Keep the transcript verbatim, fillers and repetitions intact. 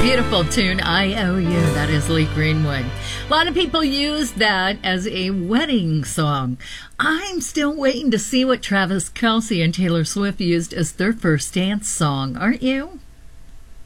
Beautiful tune, I O U. That is Lee Greenwood. A lot of people use that as a wedding song. I'm still waiting to see what Travis Kelce and Taylor Swift used as their first dance song, aren't you?